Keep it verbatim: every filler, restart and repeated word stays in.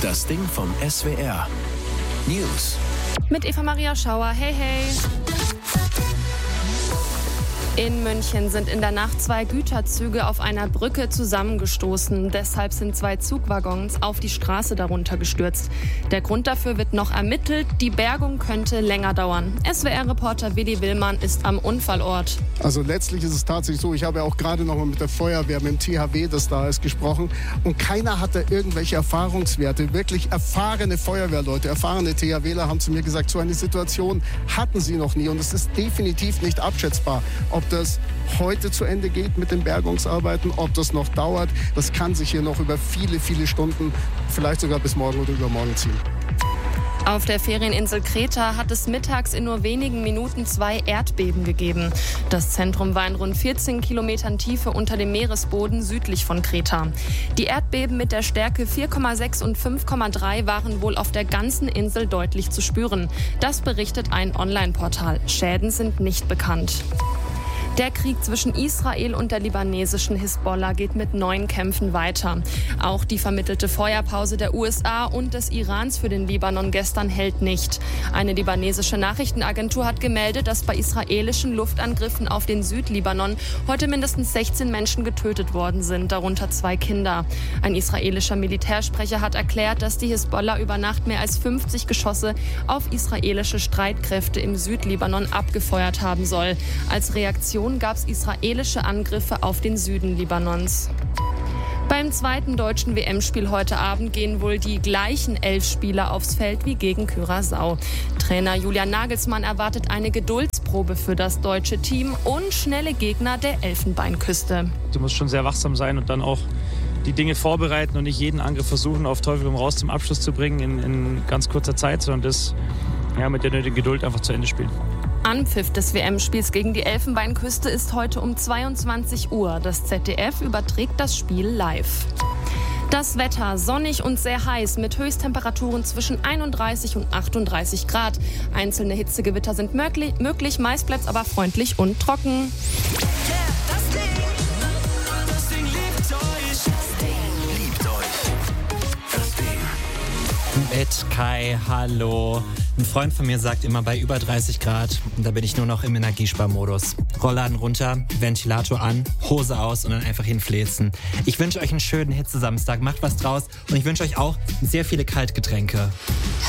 Das Ding vom S W R. News. Mit Eva-Maria Schauer. Hey, hey. In München sind in der Nacht zwei Güterzüge auf einer Brücke zusammengestoßen. Deshalb sind zwei Zugwaggons auf die Straße darunter gestürzt. Der Grund dafür wird noch ermittelt. Die Bergung könnte länger dauern. S W R-Reporter Willi Willmann ist am Unfallort. Also letztlich ist es tatsächlich so, ich habe ja auch gerade noch mal mit der Feuerwehr, mit dem T H W, das da ist, gesprochen. Und keiner hatte irgendwelche Erfahrungswerte. Wirklich erfahrene Feuerwehrleute, erfahrene THWler haben zu mir gesagt, so eine Situation hatten sie noch nie. Und es ist definitiv nicht abschätzbar, ob das heute zu Ende geht mit den Bergungsarbeiten, ob das noch dauert. Das kann sich hier noch über viele, viele Stunden, vielleicht sogar bis morgen oder übermorgen ziehen. Auf der Ferieninsel Kreta hat es mittags in nur wenigen Minuten zwei Erdbeben gegeben. Das Zentrum war in rund vierzehn Kilometern Tiefe unter dem Meeresboden südlich von Kreta. Die Erdbeben mit der Stärke vier Komma sechs und fünf Komma drei waren wohl auf der ganzen Insel deutlich zu spüren. Das berichtet ein Online-Portal. Schäden sind nicht bekannt. Der Krieg zwischen Israel und der libanesischen Hisbollah geht mit neuen Kämpfen weiter. Auch die vermittelte Feuerpause der U S A und des Irans für den Libanon gestern hält nicht. Eine libanesische Nachrichtenagentur hat gemeldet, dass bei israelischen Luftangriffen auf den Südlibanon heute mindestens sechzehn Menschen getötet worden sind, darunter zwei Kinder. Ein israelischer Militärsprecher hat erklärt, dass die Hisbollah über Nacht mehr als fünfzig Geschosse auf israelische Streitkräfte im Südlibanon abgefeuert haben soll. Als Reaktion gab es israelische Angriffe auf den Süden Libanons. Beim zweiten deutschen W M-Spiel heute Abend gehen wohl die gleichen elf Spieler aufs Feld wie gegen Curaçao. Trainer Julian Nagelsmann erwartet eine Geduldsprobe für das deutsche Team und schnelle Gegner der Elfenbeinküste. Du musst schon sehr wachsam sein und dann auch die Dinge vorbereiten und nicht jeden Angriff versuchen, auf Teufel komm raus zum Abschluss zu bringen in, in ganz kurzer Zeit, sondern das ja, mit der nötigen Geduld einfach zu Ende spielen. Anpfiff des W M-Spiels gegen die Elfenbeinküste ist heute um zweiundzwanzig Uhr. Das Z D F überträgt das Spiel live. Das Wetter sonnig und sehr heiß mit Höchsttemperaturen zwischen einunddreißig und achtunddreißig Grad. Einzelne Hitzegewitter sind möglich, möglich meist bleibt es aber freundlich und trocken. Yeah, das Ding, das Ding liebt euch. Das Ding liebt euch. Das Ding. Mit Kai, hallo. Ein Freund von mir sagt immer, bei über dreißig Grad, da bin ich nur noch im Energiesparmodus. Rollladen runter, Ventilator an, Hose aus und dann einfach hinfläzen. Ich wünsche euch einen schönen Hitzesamstag, macht was draus und ich wünsche euch auch sehr viele Kaltgetränke.